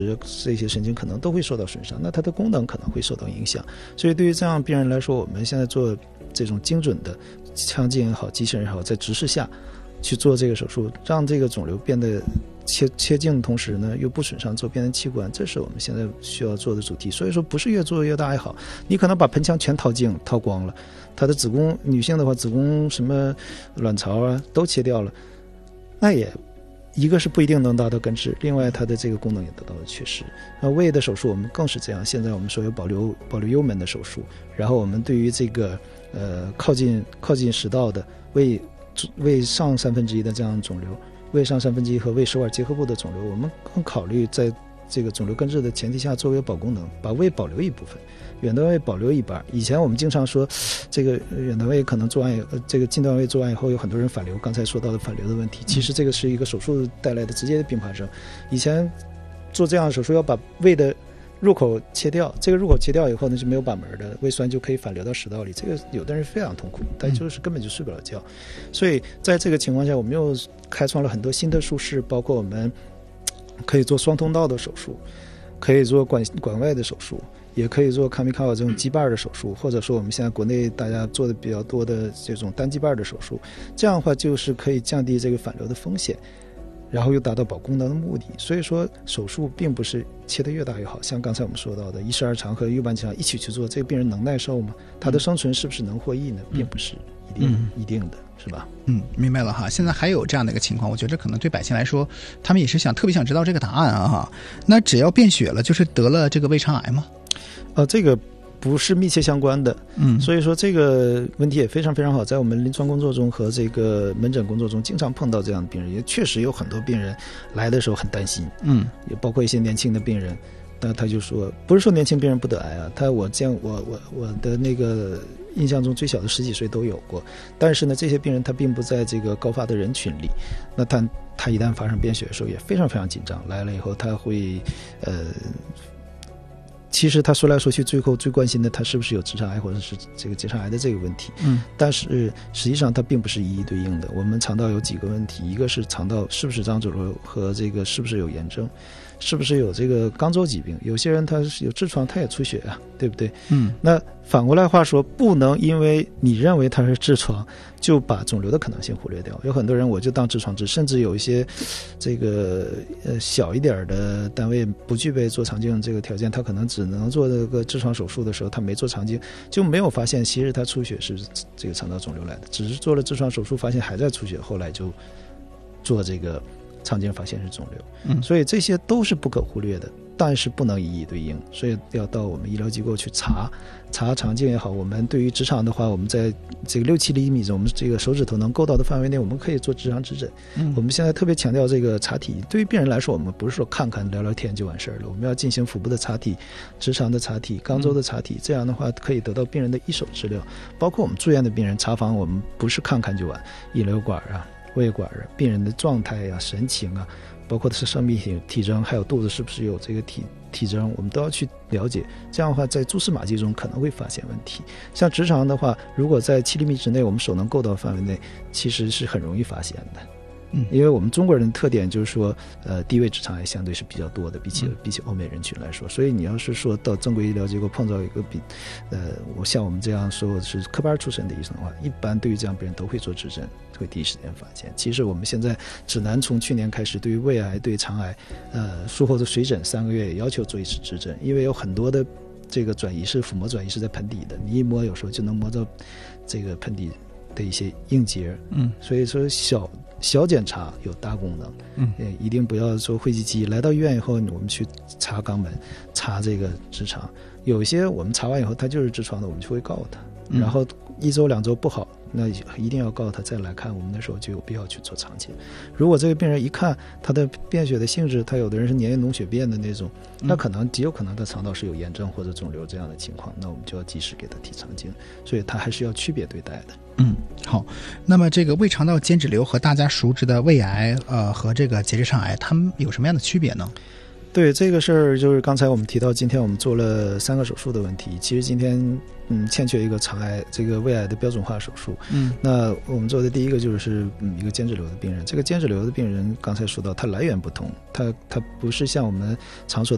这些神经可能都会受到损伤，那它的功能可能会受到影响。所以对于这样病人来说，我们现在做这种精准的腔镜也好，机器人也好，在直视下去做这个手术，让这个肿瘤变得切镜的同时呢，又不损伤周边的器官，这是我们现在需要做的主题。所以说不是越做越大也好，你可能把盆腔全掏镜掏光了，她的子宫，女性的话子宫什么卵巢啊都切掉了，那也一个是不一定能达到根治，另外它的这个功能也得到了缺失。那胃的手术我们更是这样，现在我们说有保留幽门的手术，然后我们对于这个靠近食道的胃上1/3的这样肿瘤，胃上1/3和胃食管结合部的肿瘤，我们更考虑在这个肿瘤根治的前提下作为保功能，把胃保留一部分，远端胃保留一半。以前我们经常说这个远端胃可能做完这个近端胃做完以后有很多人反流，刚才说到的反流的问题，其实这个是一个手术带来的直接的并发症。以前做这样的手术要把胃的入口切掉，这个入口切掉以后呢是没有把门的，胃酸就可以反流到食道里，这个有的人非常痛苦，但就是根本就睡不了觉。所以在这个情况下，我们又开创了很多新的术式，包括我们可以做双通道的手术，可以做管外的手术，也可以做卡米卡瓦这种基瓣的手术，或者说我们现在国内大家做的比较多的这种单基瓣的手术，这样的话就是可以降低这个反流的风险，然后又达到保功能的目的。所以说手术并不是切得越大越好，像刚才我们说到的112肠和右半腔一起去做，这个病人能耐受吗？他的生存是不是能获益呢？并不是一定的，是吧？ 明白了哈。现在还有这样的一个情况，我觉得可能对百姓来说，他们也是特别想知道这个答案啊哈。那只要变血了，就是得了这个胃肠癌吗？ 这个不是密切相关的，所以说这个问题也非常非常好，在我们临床工作中和这个门诊工作中经常碰到这样的病人，也确实有很多病人来的时候很担心，也包括一些年轻的病人，那他就说，不是说年轻病人不得癌啊，我的那个印象中最小的10几岁都有过，但是呢，这些病人他并不在这个高发的人群里，那他一旦发生变血的时候也非常非常紧张，来了以后他会其实他说来说去最后最关心的他是不是有直肠癌或者是这个结肠癌的这个问题，但是实际上它并不是一一对应的。我们肠道有几个问题，一个是肠道是不是长肿瘤和这个是不是有炎症，是不是有这个肛周疾病，有些人他是有痔疮他也出血啊，对不对？那反过来话说，不能因为你认为他是痔疮就把肿瘤的可能性忽略掉。有很多人我就当痔疮治，甚至有一些这个小一点的单位不具备做肠镜这个条件，他可能只能做这个痔疮手术的时候他没做肠镜，就没有发现其实他出血是这个肠道肿瘤来的，只是做了痔疮手术发现还在出血，后来就做这个肠镜发现是肿瘤。所以这些都是不可忽略的，但是不能一一对应，所以要到我们医疗机构去查肠镜也好。我们对于直肠的话，我们在这个6-7厘米我们这个手指头能够到的范围内，我们可以做直肠指诊。我们现在特别强调这个查体，对于病人来说，我们不是说看看聊聊天就完事儿了，我们要进行腹部的查体、直肠的查体、肛周的查体，这样的话可以得到病人的一手治疗。包括我们住院的病人查房，我们不是看看就完，引流管啊、胃管啊、病人的状态啊、神情啊，包括的是生理体征，还有肚子是不是有这个体征，我们都要去了解。这样的话在蛛丝马迹中可能会发现问题。像直肠的话，如果在7厘米之内我们手能够到范围内，其实是很容易发现的。因为我们中国人的特点就是说低位直肠癌相对是比较多的，比起欧美人群来说，所以你要是说到正规医疗机构碰到一个像我们这样说是科班出身的医生的话，一般对于这样病人都会做指诊，会第一时间发现。其实我们现在指南从去年开始，对于胃癌、对肠癌术后的水诊3个月也要求做一次指诊，因为有很多的这个转移是腹膜转移是在盆底的，你一摸有时候就能摸到这个盆底的一些硬结，所以说小检查有大功能，一定不要做讳疾忌医。来到医院以后，我们去查肛门、查这个直肠，有一些我们查完以后他就是痔疮的，我们就会告他，然后1周2周不好，那一定要告他再来看，我们那时候就有必要去做肠镜。如果这个病人一看他的便血的性质，他有的人是粘液脓血便的那种，那极有可能他肠道是有炎症或者肿瘤这样的情况，那我们就要及时给他提肠镜，所以他还是要区别对待的。 好，那么这个胃肠道间质瘤和大家熟知的胃癌和这个结直肠癌，它们有什么样的区别呢？ 对，这个事儿就是刚才我们提到今天我们做了3个手术的问题，其实今天欠缺一个肠癌这个胃癌的标准化手术。那我们做的第一个就是一个间质瘤的病人，这个间质瘤的病人刚才说到它来源不同，它不是像我们常说